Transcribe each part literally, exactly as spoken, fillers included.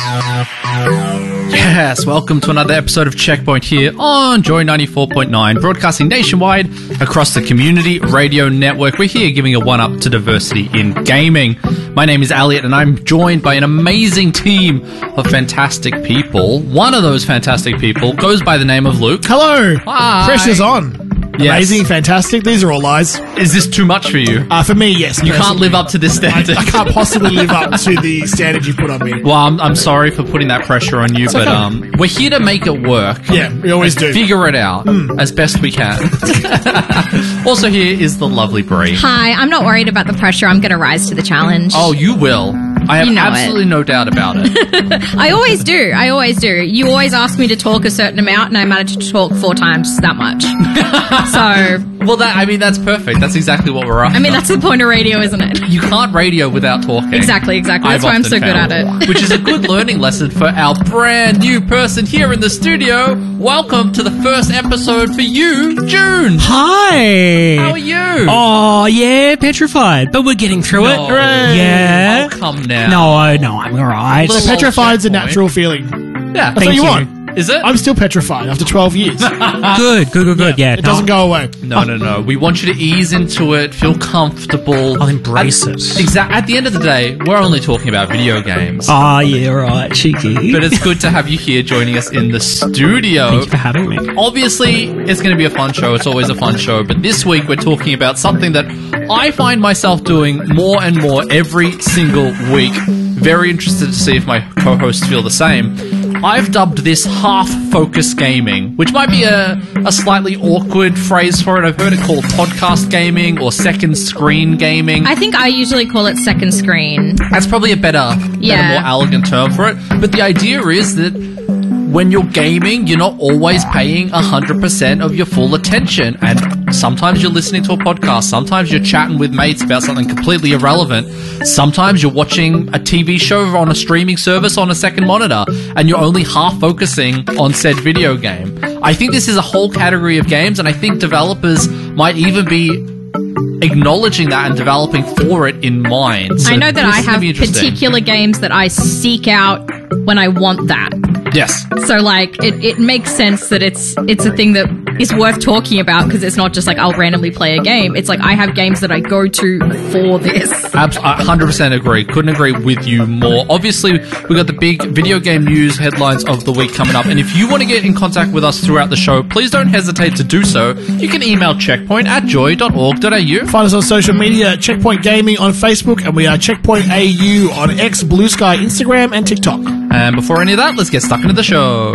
Yes, welcome to another episode of Checkpoint here on Joy ninety-four point nine, broadcasting nationwide across the Community Radio Network. We're here giving a one-up to diversity in gaming. My name is Elliot, and I'm joined by an amazing team of fantastic people. One of those fantastic people goes by the name of Luke. Hello. Hi. Pressure's on. Yes. Amazing, fantastic. These are all lies. Is this too much for you? Uh, for me, yes. You can't live up to this standard. I, I can't possibly live up to the standard you put on me. Well, I'm, I'm sorry for putting that pressure on you, It's but okay. um, we're here to make it work. Yeah, we always do. Figure it out mm. as best we can. Also here is the lovely Brie. Hi, I'm not worried about the pressure. I'm going to rise to the challenge. Oh, you will. I have You know absolutely it. no doubt about it. I always do. I always do. You always ask me to talk a certain amount, and I manage to talk four times that much. So, well, that I mean, that's perfect. That's exactly what we're after. I mean, that's the point of radio, isn't it? You can't radio without talking. Exactly, exactly. That's I've why I'm often so good found. at it. Which is a good learning lesson for our brand new person here in the studio. Welcome to the first episode for you, June. Hi. How are you? Oh, yeah, petrified, but we're getting through No. it. Yeah. Oh, come now. No, no, I'm alright. Little Petrified's a checkpoint. natural feeling. Yeah. That's what Thank you you. want. Is it? I'm still petrified after twelve years. Good, good, good, good. Yeah, It no, doesn't go away. No, no, no. We want you to ease into it, feel comfortable. I'll embrace at, it. Exactly. At the end of the day, we're only talking about video games. Oh, yeah, right, cheeky. But it's good to have you here joining us in the studio. Thank you for having me. Obviously, it's going to be a fun show. It's always a fun show. But this week, we're talking about something that I find myself doing more and more every single week. Very interested to see if my co-hosts feel the same. I've dubbed this half-focus gaming, which might be a, a slightly awkward phrase for it. I've heard it called podcast gaming or second screen gaming. I think I usually call it second screen. That's probably a better, Yeah. better, more elegant term for it. But the idea is that when you're gaming, you're not always paying one hundred percent of your full attention. And sometimes you're listening to a podcast. Sometimes you're chatting with mates about something completely irrelevant. Sometimes you're watching a T V show on a streaming service on a second monitor, and you're only half focusing on said video game. I think this is a whole category of games, and I think developers might even be acknowledging that and developing for it in mind. So I know that this I is gonna have be interesting. particular games that I seek out when I want that. Yes. So, like, it, it makes sense that it's it's a thing that is worth talking about, because it's not just like I'll randomly play a game. It's like I have games that I go to for this. Abs- I one hundred percent agree. Couldn't agree with you more. Obviously, we've got the big video game news headlines of the week coming up. And if you want to get in contact with us throughout the show, please don't hesitate to do so. You can email checkpoint at joy dot org dot a u. Find us on social media, Checkpoint Gaming on Facebook, and we are Checkpoint A U on X, Blue Sky, Instagram, and TikTok. And before any of that, let's get stuck into the show.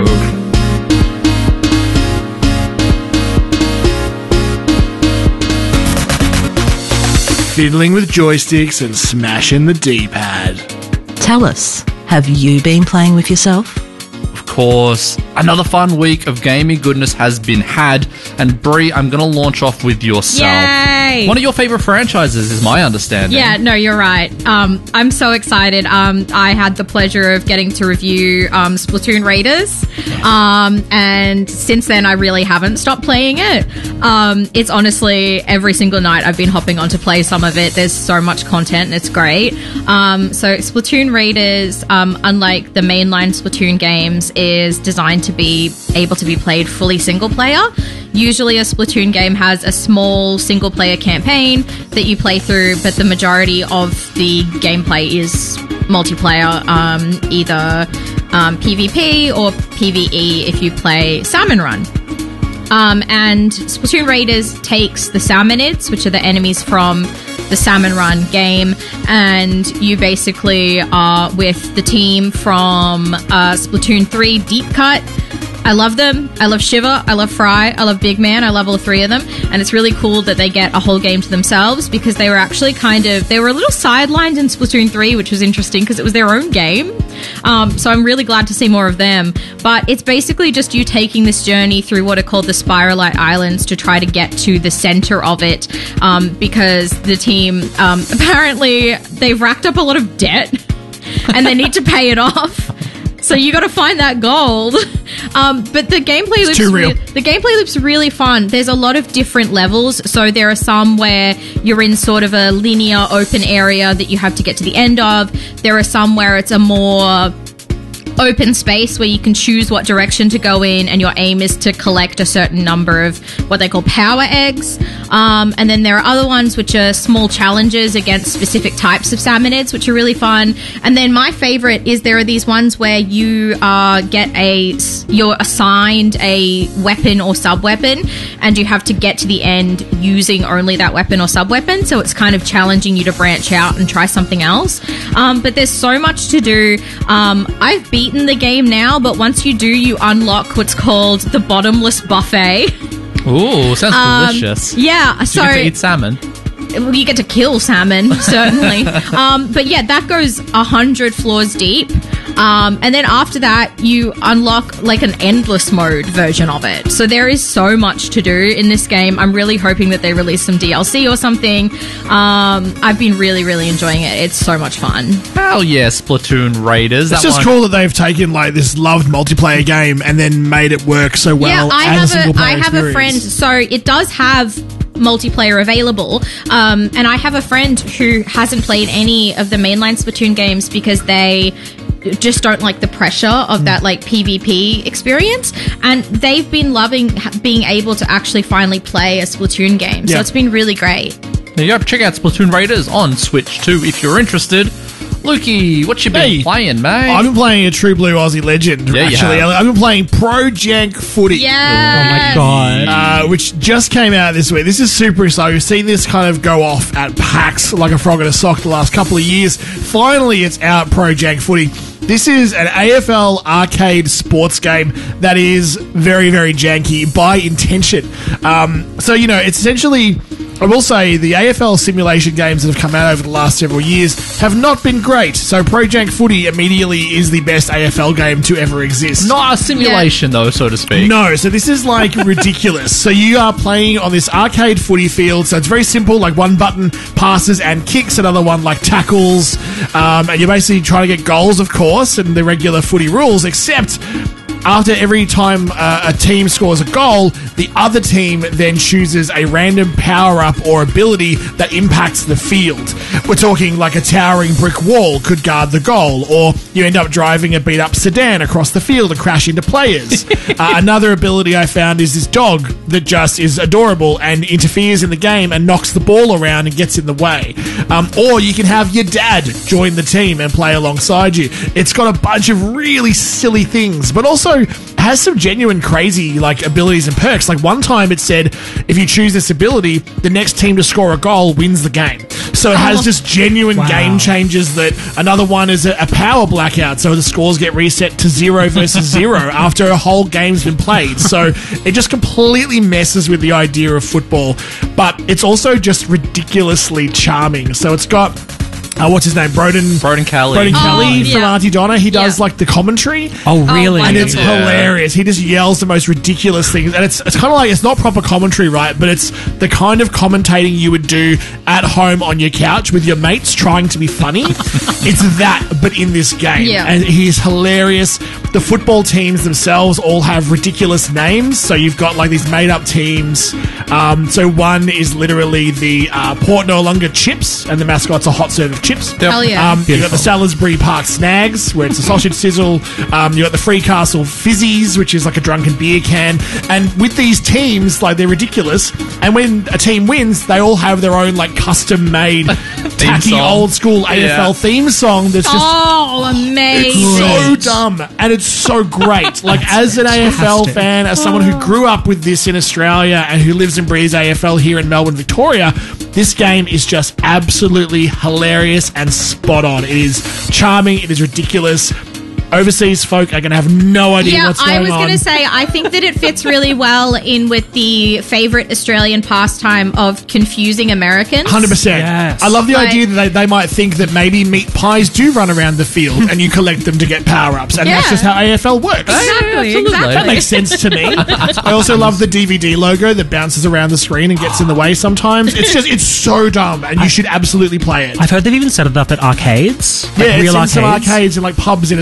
Fiddling with joysticks and smashing the D-pad. Tell us, have you been playing with yourself? Of course, another fun week of gaming goodness has been had. And Brie, I'm going to launch off with yourself. Yay! One of your favorite franchises is my understanding. Yeah, no, you're right. Um, I'm so excited. Um, I had the pleasure of getting to review um, Splatoon Raiders, um, and since then I really haven't stopped playing it. Um, it's honestly every single night I've been hopping on to play some of it. There's so much content and it's great. Um, so Splatoon Raiders, um, unlike the mainline Splatoon games, is designed to be able to be played fully single player. Usually a Splatoon game has a small single player campaign that you play through, but the majority of the gameplay is multiplayer, um, either um, PvP or PvE if you play Salmon Run. Um, and Splatoon Raiders takes the Salmonids, which are the enemies from the Salmon Run game, and you basically are with the team from uh, Splatoon three Deep Cut. I love them. I love Shiver. I love Fry. I love Big Man. I love all three of them. And it's really cool that they get a whole game to themselves, because they were actually kind of, they were a little sidelined in Splatoon three, which was interesting because it was their own game. Um, so I'm really glad to see more of them. But it's basically just you taking this journey through what are called the Spiralite Islands to try to get to the center of it, um, because the team, um, apparently they've racked up a lot of debt and they need to pay it off. So you got to find that gold. Um, but the gameplay looks too real. Re- the gameplay looks really fun. There's a lot of different levels. So there are some where you're in sort of a linear open area that you have to get to the end of. There are some where it's a more open space where you can choose what direction to go in, and your aim is to collect a certain number of what they call power eggs. Um, and then there are other ones which are small challenges against specific types of salmonids, which are really fun. And then my favorite is there are these ones where you uh, get a you're assigned a weapon or sub weapon, and you have to get to the end using only that weapon or sub weapon. So it's kind of challenging you to branch out and try something else. Um, but there's so much to do. Um, I've beaten the game now, but once you do, you unlock what's called the bottomless buffet. Ooh, sounds Um, delicious. Yeah, Do so you get to eat salmon? well, you get to kill salmon, certainly. um, but yeah, that goes a hundred floors deep. Um, and then after that, you unlock like an endless mode version of it. So there is so much to do in this game. I'm really hoping that they release some D L C or something. Um, I've been really, really enjoying it. It's so much fun. Hell yeah, Splatoon Raiders. It's That just one- cool that they've taken like this loved multiplayer game and then made it work so well. yeah, I as have a single a, player I have a friend. experience. So it does have multiplayer available, um, and I have a friend who hasn't played any of the mainline Splatoon games because they just don't like the pressure of that like PvP experience, and they've been loving ha- being able to actually finally play a Splatoon game. So Yeah. it's been really great. There you go. Check out Splatoon Raiders on Switch too if you're interested. Lukey, what you been Hey, playing, mate? I've been playing a True Blue Aussie legend. Yeah, you actually, have. I've been playing Pro Jank Footy. Yeah. Oh my god. Uh, which just came out this week. This is super exciting. We've seen this kind of go off at PAX like a frog in a sock the last couple of years. Finally, it's out, Pro Jank Footy. This is an A F L arcade sports game that is very, very janky by intention. Um, so, you know, it's essentially... I will say the A F L simulation games that have come out over the last several years have not been great. So Pro Jank Footy immediately is the best A F L game to ever exist. Not a simulation, though, so to speak. No, so this is like ridiculous. So you are playing on this arcade footy field. So it's very simple, like one button passes and kicks, another one like tackles. Um, and you're basically trying to get goals, of course, and the regular footy rules, except after every time uh, a team scores a goal, the other team then chooses a random power-up or ability that impacts the field. We're talking like a towering brick wall could guard the goal, or you end up driving a beat-up sedan across the field and crash into players. uh, another ability I found is this dog that just is adorable and interferes in the game and knocks the ball around and gets in the way. Um, or you can have your dad join the team and play alongside you. It's got a bunch of really silly things, but also has some genuine crazy like abilities and perks. Like one time it said if you choose this ability, the next team to score a goal wins the game. So it has just genuine Wow. game changes. That another one is a, a power blackout, so the scores get reset to zero versus zero after a whole game's been played. So it just completely messes with the idea of football, but it's also just ridiculously charming. So it's got Uh, what's his name? Broden. Broden Kelly. Broden Oh, Kelly from yeah. Auntie Donna. He does Yeah. like the commentary. Oh, really? Oh, And it's Yeah. hilarious. He just yells the most ridiculous things. And it's it's kind of like, it's not proper commentary, right? But it's the kind of commentating you would do at home on your couch with your mates trying to be funny. It's that, but in this game. Yeah. And he's hilarious. The football teams themselves all have ridiculous names. So you've got like these made up teams. Um, so one is literally the uh, Port Noarlunga Chips, and the mascot's a hot serve of chips. Hell yeah. Um, you got the Salisbury Park Snags, where it's a sausage sizzle. Um, you got the Freecastle Fizzies, which is like a drunken beer can. And with these teams, like they're ridiculous. And when a team wins, they all have their own like custom made, tacky song. old school A F L Yeah. theme song. That's just Oh, amazing. so dumb, and it's so great. Like as an A F L fantastic. fan, as someone who grew up with this in Australia and who lives and breathes A F L here in Melbourne, Victoria, this game is just absolutely hilarious and spot on. It is charming. It is ridiculous. Overseas folk are going to have no idea Yeah, what's I going was on. going to say, I think that it fits really well in with the favorite Australian pastime of confusing Americans. one hundred percent. Yes. I love the Like- idea that they, they might think that maybe meat pies do run around the field and you collect them to get power-ups. And that's Yeah. just how A F L works. Exactly, absolutely. exactly. That makes sense to me. I also love the D V D logo that bounces around the screen and gets in the way sometimes. It's just, it's so dumb, and you should absolutely play it. I've heard they've even set it up at arcades. Like Yeah, it's real in arcades. some arcades and like pubs in Australia.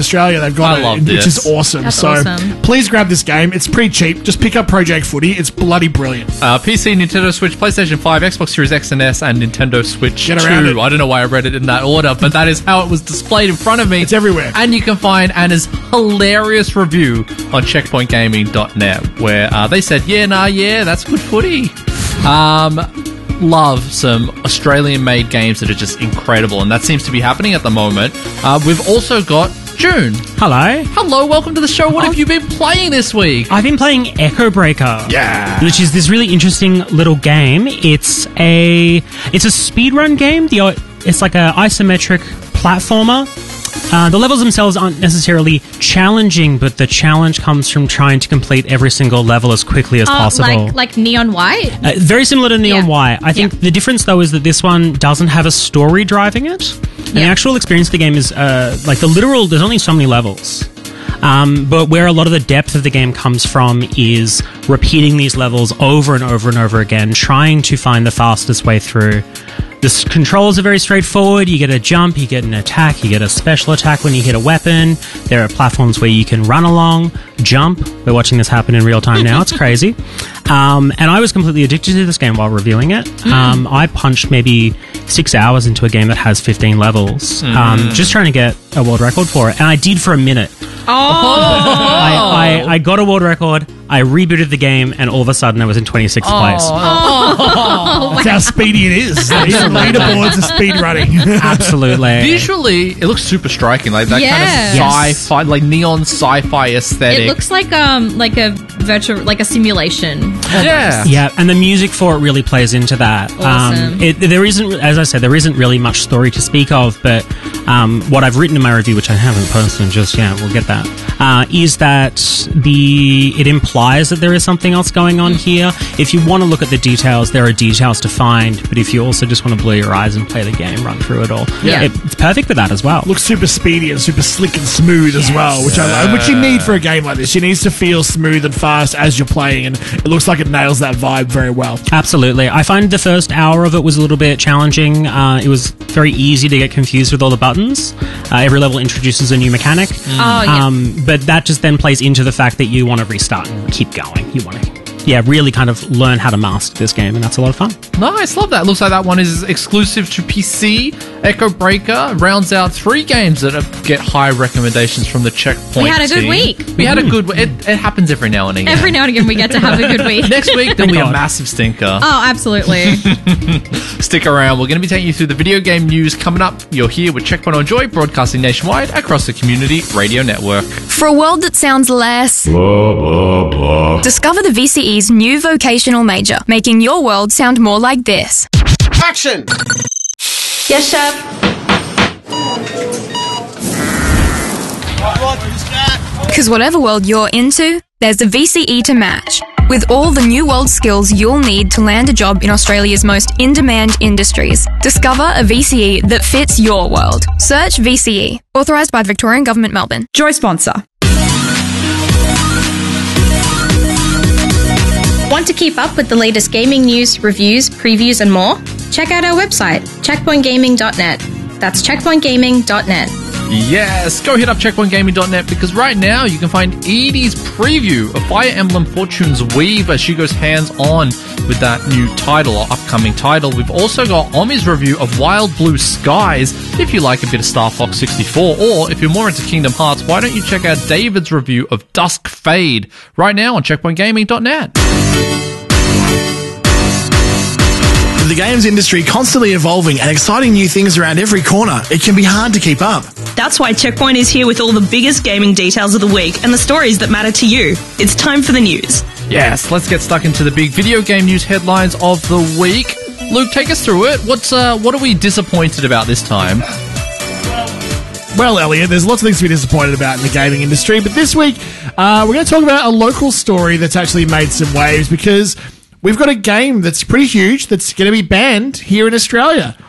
they've got I it, love which this. is awesome. That's so awesome. please grab this game. It's pretty cheap. Just pick up Project Footy. It's bloody brilliant. Uh, P C, Nintendo Switch, PlayStation five, Xbox Series X and S, and Nintendo Switch Get around two. it. I don't know why I read it in that order, but that is how it was displayed in front of me. It's everywhere. And you can find Anna's hilarious review on checkpoint gaming dot net, where uh, they said, yeah, nah, yeah, that's good footy. Um, love some Australian-made games that are just incredible, and that seems to be happening at the moment. Uh, we've also got June. Hello. Hello, welcome to the show. What have you been playing this week? I've been playing Echo Breaker. Yeah. Which is this really interesting little game. It's a it's a speedrun game. The it's like a isometric platformer. Uh, the levels themselves aren't necessarily challenging, but the challenge comes from trying to complete every single level as quickly as Oh, possible. like like Neon White. Uh, very similar to Neon Yeah. White. I think Yeah. the difference, though, is that this one doesn't have a story driving it. And the Yeah. actual experience of the game is, uh, like, the literal, there's only so many levels. Um, but where a lot of the depth of the game comes from is repeating these levels over and over and over again, trying to find the fastest way through. The s- controls are very straightforward. You get a jump, you get an attack, you get a special attack when you hit a weapon. There are platforms where you can run along, jump. We're watching this happen in real time now. It's crazy. Um, and I was completely addicted to this game while reviewing it. Um, I punched maybe six hours into a game that has fifteen levels, um, just trying to get a world record for it. And I did for a minute. I, I, I got a world record, I rebooted the game, and all of a sudden I was in twenty-sixth place. That's how speedy it is. These are leaderboards of speed running. Absolutely. Visually, it looks super striking, like that Yeah. kind of Yes. sci-fi, like neon sci-fi aesthetic. It looks like um like a virtual like a simulation. yeah. Yeah, and the music for it really plays into that. Awesome. Um, it, there isn't, as I said, there isn't really much story to speak of, but um, what I've written in my review, which I haven't posted just yet, we'll get that, uh, is that the it implies that there is something else going on here. If you want to look at the details, there are details to find, but if you also just want to blur your eyes and play the game, run through it all, Yeah. it, it's perfect for that as well. Looks super speedy and super slick and smooth as well, which I love. Which you need for a game like this. It needs to feel smooth and fast as you're playing, and it looks like it nails that vibe very well. Absolutely. I find the first hour of it was a little bit challenging. Uh, it was very easy to get confused with all the buttons. Uh, every level introduces a new mechanic. Oh yeah. Um, but that just then plays into the fact that you want to restart and keep going. You want to, yeah, really kind of learn how to master this game, and that's a lot of fun. Nice, love that. Looks like that one is exclusive to P C. Echo Breaker rounds out three games that have- get high recommendations from the Checkpoint We had a good team. week. We had a good week. It, it happens every now and again. Every now and again we get to have a good week. Next week, there'll Thank be a God. massive stinker. Oh, absolutely. Stick around. We're going to be taking you through the video game news coming up. You're here with Checkpoint on Joy, broadcasting nationwide across the Community Radio Network. For a world that sounds less, discover the V C E's new vocational major, making your world sound more like this. Action! Yes, chef. Because whatever world you're into, there's a V C E to match. With all the new world skills you'll need to land a job in Australia's most in-demand industries. Discover a V C E that fits your world. Search V C E. Authorised by the Victorian Government, Melbourne. Joy sponsor. Want to keep up with the latest gaming news, reviews, previews, and more? Check out our website, checkpoint gaming dot net. That's checkpoint gaming dot net. Yes, go hit up checkpoint gaming dot net because right now you can find Edie's preview of Fire Emblem Fortune's Weave as she goes hands-on with that new title or upcoming title. We've also got Omi's review of Wild Blue Skies if you like a bit of Star Fox sixty-four, or if you're more into Kingdom Hearts, why don't you check out David's review of Dusk Fade right now on checkpoint gaming dot net. With the games industry constantly evolving and exciting new things around every corner, it can be hard to keep up. That's why Checkpoint is here with all the biggest gaming details of the week and the stories that matter to you. It's time for the news. Yes, let's get stuck into the big video game news headlines of the week. Luke, take us through it. What's uh, what are we disappointed about this time? Well, Elliot, there's lots of things to be disappointed about in the gaming industry, but this week uh, we're going to talk about a local story that's actually made some waves because we've got a game that's pretty huge that's going to be banned here in Australia.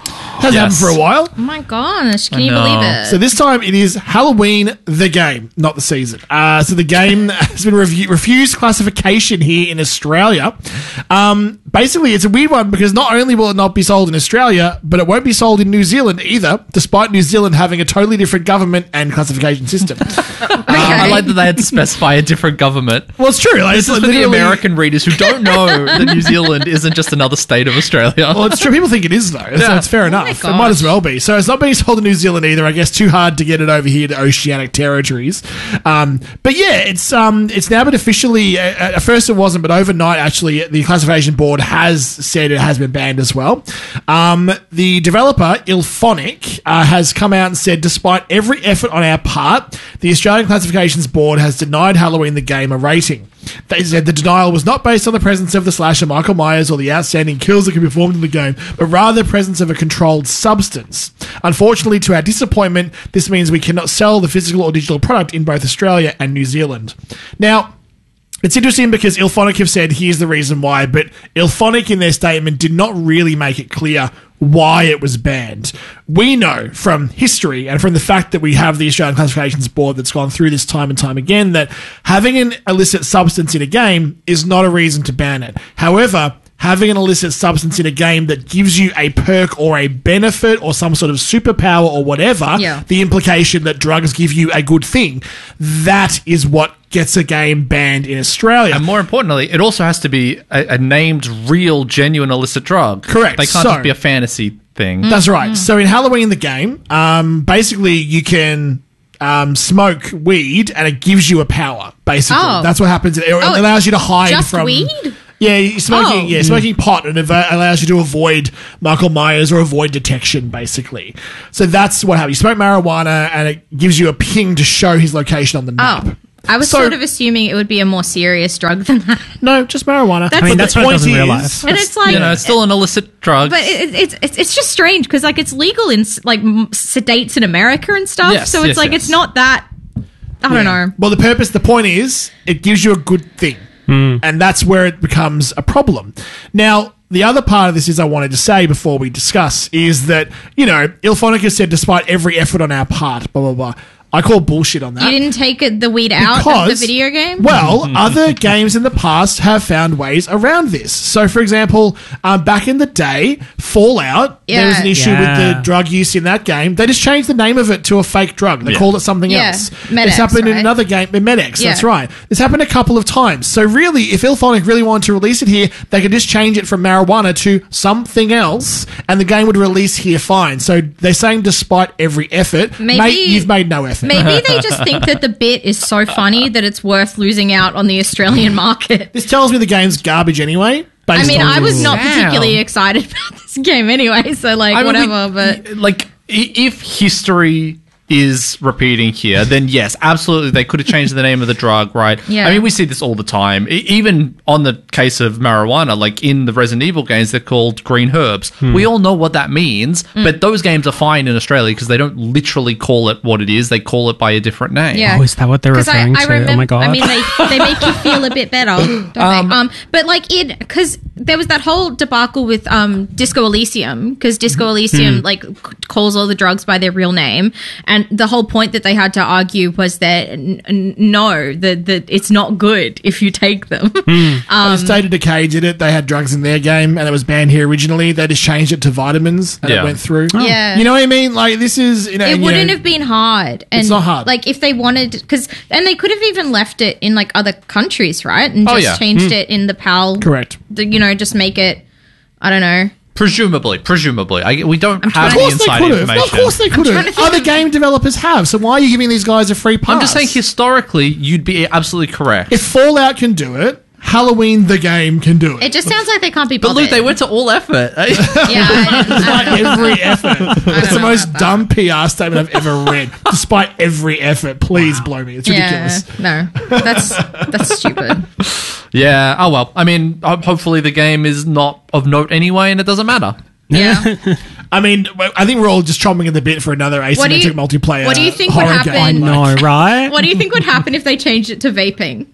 Hasn't Yes. happened for a while. Oh my gosh, can I you know. believe it? So this time it is Halloween the game, not the season. Uh, so the game has been revu- refused classification here in Australia. Um, basically, it's a weird one because not only will it not be sold in Australia, but it won't be sold in New Zealand either, despite New Zealand having a totally different government and classification system. Um, I like that they had to specify a different government. Well, it's true. Like, This it's is for the literally- American readers who don't know that New Zealand isn't just another state of Australia. Well, it's true. People think it is, though. So Yeah. it's fair enough. my It might as gosh. well be. So it's not being sold in New Zealand either. I guess too hard to get it over here to oceanic territories. Um, but yeah, it's um, it's now been officially. Uh, at first, it wasn't, but overnight, actually, the classification board has said it has been banned as well. Um, the developer Ilphonic uh, has come out and said, despite every effort on our part, the Australian Classifications Board has denied Halloween the game a rating. They said the denial was not based on the presence of the slasher Michael Myers or the outstanding kills that can be performed in the game, but rather the presence of a controlled substance. Unfortunately, to our disappointment, this means we cannot sell the physical or digital product in both Australia and New Zealand. Now, it's interesting because Ilphonic have said here's the reason why, but Ilphonic in their statement did not really make it clear why it was banned. We know from history and from the fact that we have the Australian Classifications Board that's gone through this time and time again that having an illicit substance in a game is not a reason to ban it. However, having an illicit substance in a game that gives you a perk or a benefit or some sort of superpower or whatever, Yeah. the implication that drugs give you a good thing, that is what gets a game banned in Australia. And more importantly, it also has to be a, a named, real, genuine illicit drug. Correct. They can't So- just be a fantasy thing. That's right. So in Halloween the game, um, basically you can um, smoke weed and it gives you a power. Basically, Oh. that's what happens. It, it Oh, allows you to hide just from weed? Yeah, you're smoking. Oh. Yeah, smoking pot and it va- allows you to avoid Michael Myers or avoid detection. Basically, so that's what happens. You smoke marijuana and it gives you a ping to show his location on the map. Oh, I was So- sort of assuming it would be a more serious drug than that. No, just marijuana. That's- I mean, But that's the what it point does in real is- life. And it's like, You know, it's still an illicit drug. but it, it's it's it's just strange because like it's legal in like m- states in America and stuff. Yes, so it's yes, like yes. it's not that. I don't Yeah. know. Well, the purpose, the point is, it gives you a good thing. And that's where it becomes a problem. Now, the other part of this is I wanted to say before we discuss is that, you know, Ilphonic has said, despite every effort on our part, blah, blah, blah. I call bullshit on that. You didn't take it, the weed out of the Because- video game. Well, other games in the past have found ways around this. So, for example, um, back in the day, Fallout, there was an Yeah. issue Yeah. with the drug use in that game. They just changed the name of it to a fake drug. They Yeah. called it something Yeah. else. Med-X, this happened in right? another game, Med-X, Yeah. that's right. This happened a couple of times. So, really, if Ilphonic really wanted to release it here, they could just change it from marijuana to something else, and the game would release here fine. So, they're saying despite every effort, Maybe- mate, you've made no effort. Maybe they just think that the bit is so funny that it's worth losing out on the Australian market. This tells me the game's garbage anyway. I based mean, on I was this. not Damn. particularly excited about this game anyway, so like I mean, whatever. we- but like, i- if history is repeating here, then yes, absolutely, they could have changed the name of the drug, right? Yeah. I mean, we see this all the time. E- even on the case of marijuana, like in the Resident Evil games, they're called green herbs. We all know what that means, Mm. but those games are fine in Australia because they don't literally call it what it is. They call it by a different name. Yeah. Oh, is that what they're 'Cause referring to? remember, oh my god! I mean, they, they make you feel a bit better, don't Um, they? Um, but like it, because there was that whole debacle with um Disco Elysium, because Disco Elysium like c- calls all the drugs by their real name, and the whole point that they had to argue was that n- n- no, that that it's not good if you take them. Um, State of Decay did it. They had drugs in their game, and it was banned here originally. They just changed it to vitamins, and Yeah. it went through. Yeah. You know what I mean? Like this is, you know, It and, you wouldn't know, have been hard. And It's not hard. Like if they wanted, because and they could have even left it in like other countries, right? And Oh, just yeah. changed it in the PAL. correct. The, you know, just make it. I don't know. Presumably, presumably. I, we don't have trying the to- Of course they inside could have. information. Of course they could trying to have. think- Other game developers have. So why are you giving these guys a free pass? I'm just saying, historically, you'd be absolutely correct. if Fallout can do it, Halloween the game can do it. It just sounds like they can't be but bothered. Luke, they went to all effort. Yeah, I, I Despite don't know. every effort. It's the know most about that. dumb P R statement I've ever read. Despite every effort. Please blow me. It's ridiculous. Yeah, no, that's that's stupid. Yeah. Oh well. I mean, ho- hopefully the game is not of note anyway, and it doesn't matter. Yeah. I mean, I think we're all just chomping at the bit for another What do asymmetric you- multiplayer. what do you think would horror happen- game. I know, right? What do you think would happen if they changed it to vaping?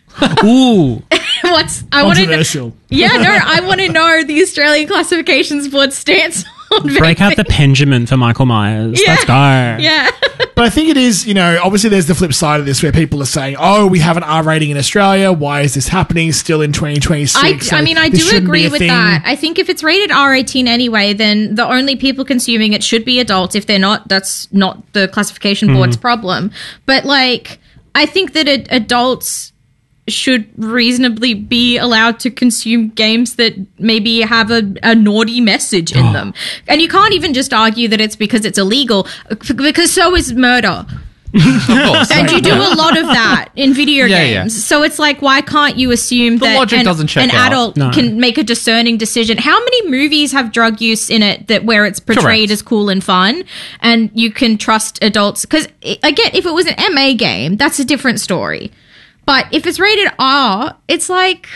Ooh, What's I want to? Controversial. Yeah, no, I want to know the Australian Classifications Board stance Break out the Pendulum for Michael Myers. Yeah. Let's go. Yeah. But I think it is, you know, obviously there's the flip side of this where people are saying, oh, we have an R rating in Australia. Why is this happening still in twenty twenty-six? I, I mean, I This do shouldn't be agree a with thing. that. I think if it's rated R eighteen anyway, then the only people consuming it should be adults. If they're not, that's not the classification board's problem. But, like, I think that ad- adults should reasonably be allowed to consume games that maybe have a, a naughty message in them. And you can't even just argue that it's because it's illegal, because so is murder. Of course. And you do a lot of that in video Yeah, games. yeah. So it's like, why can't you assume The that logic an, doesn't check an out. adult No. can make a discerning decision? How many movies have drug use in it that where it's portrayed Correct. as cool and fun, and you can trust adults? Because again, if it was an M A game, that's a different story. But if it's rated R, it's like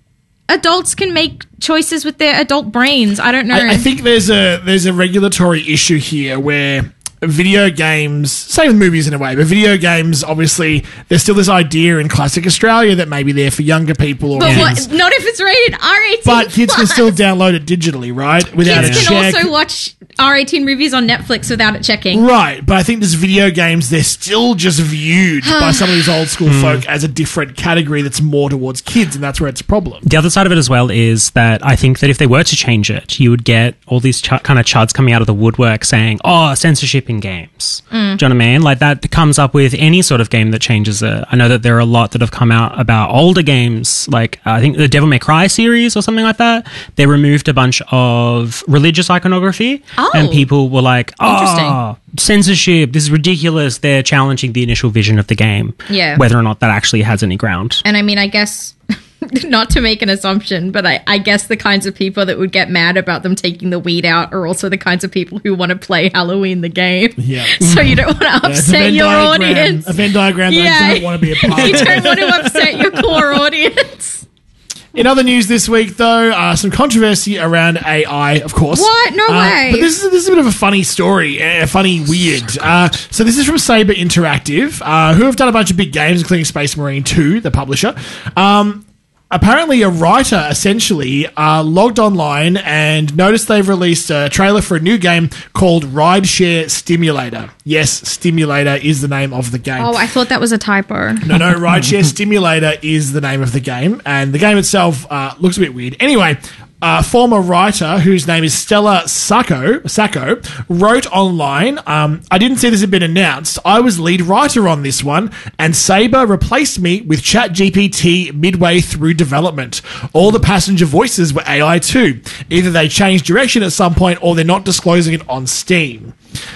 adults can make choices with their adult brains. I don't know. I, I think there's a there's a regulatory issue here where video games, same with movies in a way, but video games, obviously, there's still this idea in classic Australia that maybe they're for younger people or but kids. what, not if it's rated R eighteen. But kids can plus. still download it digitally, right? Without Kids a can check. also watch R eighteen movies on Netflix without it checking. Right, but I think there's video games, they're still just viewed by some of these old school folk as a different category that's more towards kids, and that's where it's a problem. The other side of it as well is that I think that if they were to change it, you would get all these ch- kind of chuds coming out of the woodwork saying, oh, censorship in games. Do you know what I mean? Like that comes up with any sort of game that changes it. I know that there are a lot that have come out about older games, like uh, I think the Devil May Cry series or something like that. They removed a bunch of religious iconography, Oh. and people were like, Interesting. oh, censorship, this is ridiculous. They're challenging the initial vision of the game. Yeah. Whether or not that actually has any ground. And I mean, I guess, not to make an assumption, but I, I guess the kinds of people that would get mad about them taking the weed out are also the kinds of people who want to play Halloween the game. Yeah. So you don't want to Yeah, it's a upset Venn your diagram- audience. A Venn diagram that Yeah. I don't want to be a part You of. don't want to upset your core audience. In other news this week, though, uh, some controversy around A I, of course. What? No Uh, way. But this is, this is a bit of a funny story, a funny weird. Uh, so this is from Saber Interactive, uh, who have done a bunch of big games, including Space Marine two, the publisher. Um, apparently, a writer essentially uh, logged online and noticed they've released a trailer for a new game called Rideshare Stimulator. Yes, Stimulator is the name of the game. Oh, I thought that was a typo. No, no, Rideshare Stimulator is the name of the game, and the game itself uh, looks a bit weird. Anyway, a former writer whose name is Stella Sacco, Sacco wrote online, um, I didn't see this had been announced. I was lead writer on this one, and Saber replaced me with ChatGPT midway through development. All the passenger voices were A I too. Either they changed direction at some point or they're not disclosing it on Steam.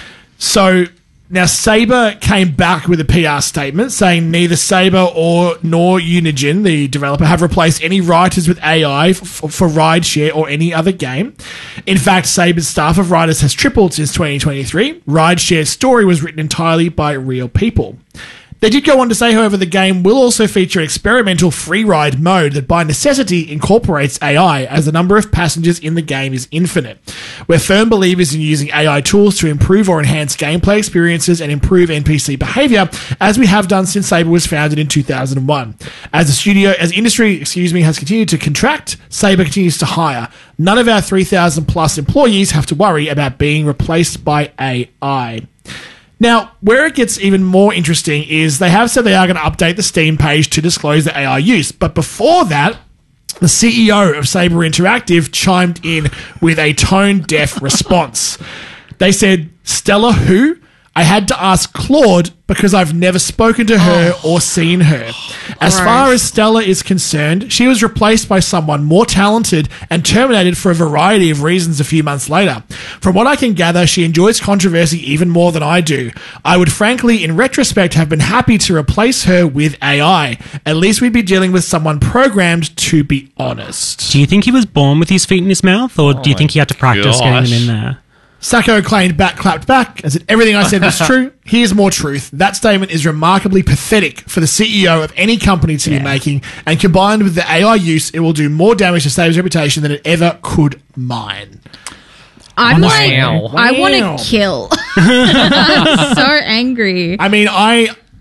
So now Saber came back with a P R statement saying neither Saber or nor Unigine, the developer, have replaced any writers with A I f- f- for Rideshare or any other game. In fact, Saber's staff of writers has tripled since twenty twenty-three. Rideshare's story was written entirely by real people. They did go on to say, however, the game will also feature an experimental free ride mode that by necessity incorporates A I, as the number of passengers in the game is infinite. We're firm believers in using A I tools to improve or enhance gameplay experiences and improve N P C behavior, as we have done since Saber was founded in two thousand one. As the studio, as industry, excuse me, has continued to contract, Saber continues to hire. None of our three thousand plus employees have to worry about being replaced by A I. Now, where it gets even more interesting is they have said they are going to update the Steam page to disclose the A I use. But before that, the C E O of Saber Interactive chimed in with a tone-deaf response. They said, Stella who? I had to ask Claude because I've never spoken to her Oh. or seen her. As far as Stella is concerned, she was replaced by someone more talented and terminated for a variety of reasons a few months later. From what I can gather, she enjoys controversy even more than I do. I would frankly, in retrospect, have been happy to replace her with A I. At least we'd be dealing with someone programmed to be honest. Do you think he was born with his feet in his mouth, or do you think he had to practice getting gosh. them in there? Sacco claimed back, clapped back, and said, everything I said was true. Here's more truth. That statement is remarkably pathetic for the C E O of any company to be making, and combined with the A I use, it will do more damage to Saber's reputation than it ever could mine. I'm Wow. like, I want Wow. to kill. I'm so angry. I mean, I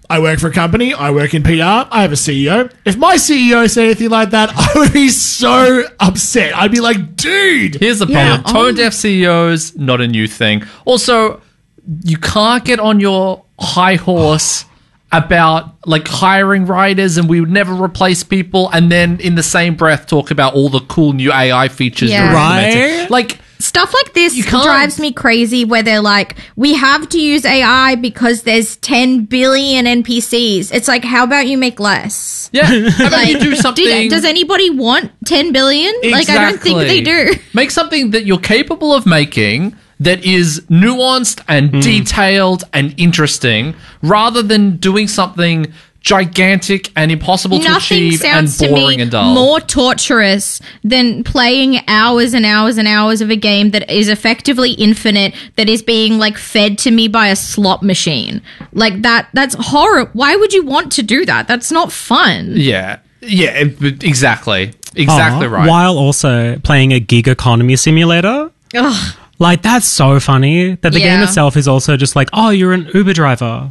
I work for a company. I work in P R. I have a C E O. If my C E O said anything like that, I would be so upset. I'd be like, dude. Here's the Yeah, problem. Tone deaf C E Os, not a new thing. Also, you can't get on your high horse about like hiring writers and we would never replace people and then in the same breath talk about all the cool new A I features Yeah. you're implementing. Right? Like, Stuff like this You can't- drives me crazy where they're like, we have to use A I because there's ten billion N P Cs. It's like, how about you make less? yeah, how about you do Do something... you- does anybody want ten billion? Like, I don't think they do. Make something that you're capable of making that is nuanced and Hmm. detailed and interesting rather than doing something gigantic and impossible to Nothing achieve and sounds to boring me and dull. more torturous than playing hours and hours and hours of a game that is effectively infinite, that is being like fed to me by a slot machine. Like that, that's horror. Why would you want to do that? That's not fun. Yeah. Yeah, it- exactly. Exactly Aw, right. While also playing a gig economy simulator. Ugh. Like, that's so funny that the game Yeah. itself is also just like, oh, you're an Uber driver.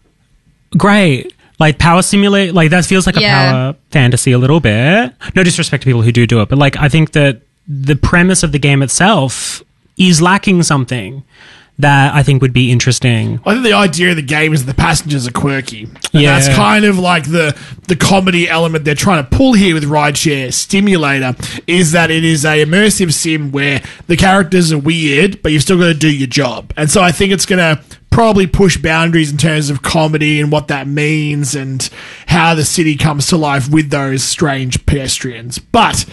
Great. Like, power simulate, like, that feels like Yeah. a power fantasy a little bit. No disrespect to people who do do it, but, like, I think that the premise of the game itself is lacking something that I think would be interesting. I think the idea of the game is that the passengers are quirky. And Yeah. that's kind of like the the comedy element they're trying to pull here with Rideshare Stimulator, is that it is a immersive sim where the characters are weird, but you've still got to do your job. And so I think it's going to probably push boundaries in terms of comedy and what that means and how the city comes to life with those strange pedestrians. But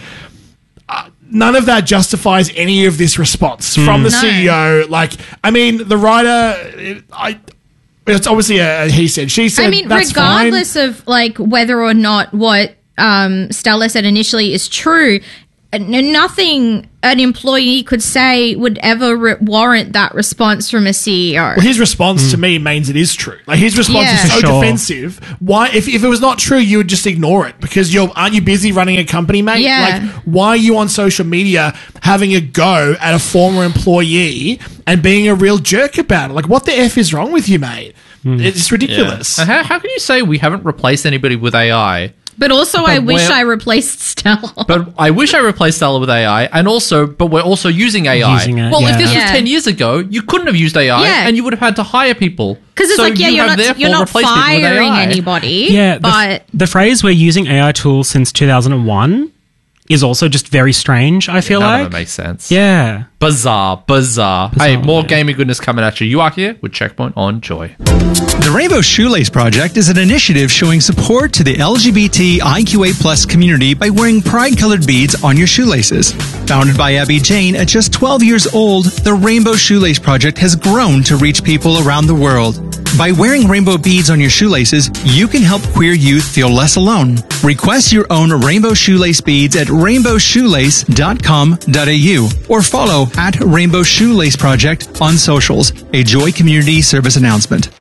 none of that justifies any of this response from the No. C E O. Like, I mean, the writer, it, I, it's obviously a, a he said, she said. I mean, that's regardless of like whether or not what um, Stella said initially is true, n- nothing an employee could say would ever re- warrant that response from a C E O. Well, his response to me means it is true. Like, his response Yeah. is so For sure. defensive. Why, if, if it was not true, you would just ignore it because you're aren't you busy running a company, mate? Yeah. Like, why are you on social media having a go at a former employee and being a real jerk about it? Like, what the f is wrong with you, mate? It's ridiculous. And how, how can you say we haven't replaced anybody with A I? But also, I wish where- I replaced Stella. But I wish I replaced Stella with A I, and also, but we're also using A I. Using it, well, if yeah. this Yeah. was ten years ago, you couldn't have used A I, Yeah. and you would have had to hire people. Because it's So like, yeah, you you're have not, therefore you're not replaced people with firing A I. anybody. Yeah, the, but the phrase we're using A I tools since two thousand one is also just very strange, I feel None like. of it makes sense. Yeah. Bizarre, bizarre. Bizarre, Hey, more yeah. gaming goodness coming at you. You are here with Checkpoint on Joy. The Rainbow Shoelace Project is an initiative showing support to the L G B T I Q A plus community by wearing pride-colored beads on your shoelaces. Founded by Abby Jane at just twelve years old, the Rainbow Shoelace Project has grown to reach people around the world. By wearing rainbow beads on your shoelaces, you can help queer youth feel less alone. Request your own rainbow shoelace beads at rainbow shoelace dot com dot a u or follow at Rainbow Shoelace Project on socials, a Joy Community Service announcement.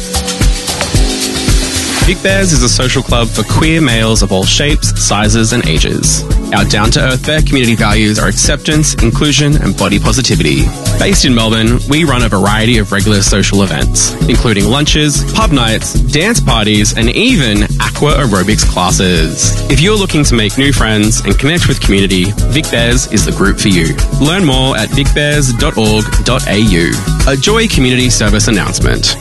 Big Bears is a social club for queer males of all shapes, sizes, and ages. Our down-to-earth Bear community values are acceptance, inclusion, and body positivity. Based in Melbourne, we run a variety of regular social events, including lunches, pub nights, dance parties, and even aqua aerobics classes. If you're looking to make new friends and connect with community, Vic Bears is the group for you. Learn more at vic bears dot org dot a u. A Joy Community Service announcement.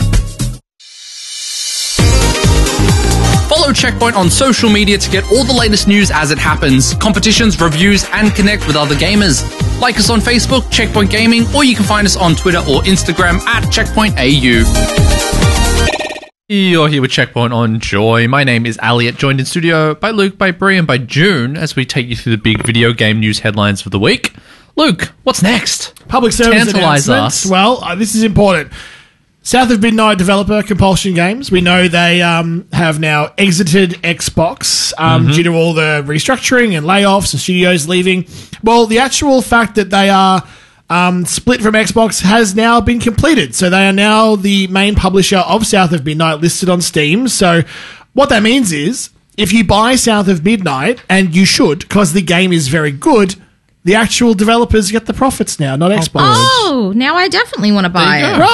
Follow Checkpoint on social media to get all the latest news as it happens, competitions, reviews, and connect with other gamers. Like us on Facebook, Checkpoint Gaming, or you can find us on Twitter or Instagram at Checkpoint A U. You're here with Checkpoint on Joy. My name is Elliot, joined in studio by Luke, by Brie, and by June as we take you through the big video game news headlines for the week. Luke, what's next? Public service Tantalize announcements. us. Well, uh, this is important. South of Midnight developer Compulsion Games. We know they um, have now exited Xbox um, Mm-hmm. due to all the restructuring and layoffs and studios leaving. Well, the actual fact that they are um, split from Xbox has now been completed. So they are now the main publisher of South of Midnight listed on Steam. So what that means is if you buy South of Midnight, and you should because the game is very good, the actual developers get the profits now, not Xbox. oh, now I definitely want to buy There you it. go. Right.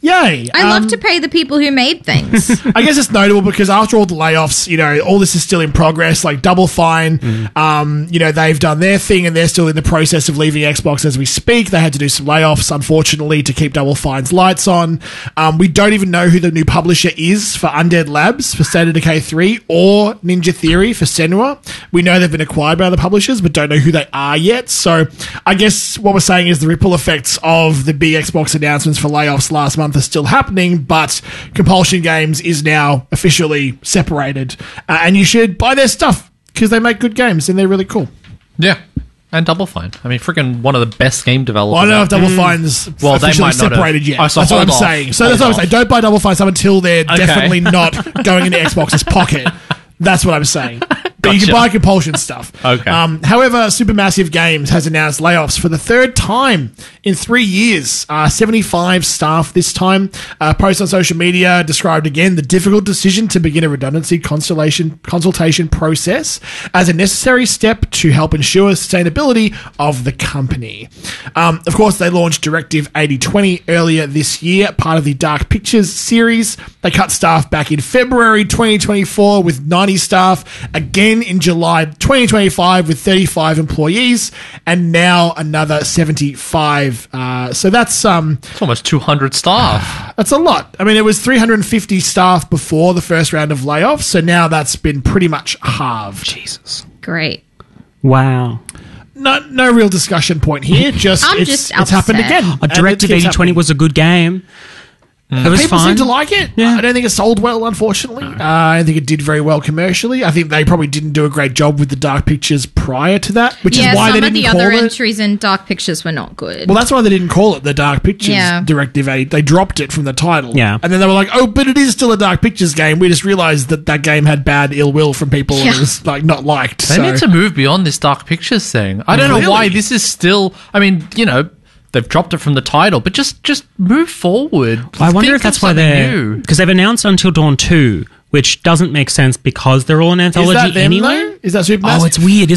Yay. I Um, love to pay the people who made things. I guess it's notable because after all the layoffs, you know, all this is still in progress. Like Double Fine, Mm. um, you know, they've done their thing and they're still in the process of leaving Xbox as we speak. They had to do some layoffs, unfortunately, to keep Double Fine's lights on. Um, we don't even know who the new publisher is for Undead Labs for State of Decay three or Ninja Theory for Senua. We know they've been acquired by other publishers, but don't know who they are yet. So I guess what we're saying is the ripple effects of the big Xbox announcements for layoffs last month are still happening, but Compulsion Games is now officially separated, uh, and you should buy their stuff because they make good games and they're really cool. Yeah. And Double Fine. I mean, freaking one of the best game developers. Well, I don't know if Double Mm. Fine's Well, they officially might not have- separated yet. Oh, so that's what hold I'm off. saying. So Hold that's what I'm off. saying. Don't buy Double Fine stuff until they're Okay. definitely not going into Xbox's pocket. That's what I'm saying. But you Gotcha. can buy Compulsion stuff. Okay. Um, however, Supermassive Games has announced layoffs for the third time in three years. Uh, seventy-five staff this time. Uh, post on social media described again the difficult decision to begin a redundancy consultation consultation process as a necessary step to help ensure sustainability of the company. Um, of course, they launched Directive eighty twenty earlier this year, part of the Dark Pictures series. They cut staff back in February twenty twenty-four with ninety staff. Again, in July twenty twenty-five with thirty-five employees, and now another seventy-five. Uh, so that's um, It's almost two hundred staff. that's a lot. I mean, it was three hundred fifty staff before the first round of layoffs, so now that's been pretty much halved. Jesus. Great. Wow. No, no real discussion point here. Just I'm it's, just it's happened upset. again. A and it Directive keeps eighty twenty happening. was a good game. It was People fun. seem to like it. Yeah. I don't think it sold well, unfortunately. Uh, I don't think it did very well commercially. I think they probably didn't do a great job with the Dark Pictures prior to that, which yeah, is why some they of didn't the call other it. entries in Dark Pictures were not good. Well, that's why they didn't call it the Dark Pictures Yeah. Directive eight. They dropped it from the title. Yeah. And then they were like, oh, but it is still a Dark Pictures game. We just realized that that game had bad ill will from people and Yeah. it was like not liked. They so. need to move beyond this Dark Pictures thing. I don't know Really? why this is still. I mean, you know, they've dropped it from the title, but just just move forward. I wonder Think if that's of why something they're new. because they've announced Until Dawn two, which doesn't make sense because they're all an Is anthology that them, anyway. though? Is that Supermassive? Oh, it's weird, isn't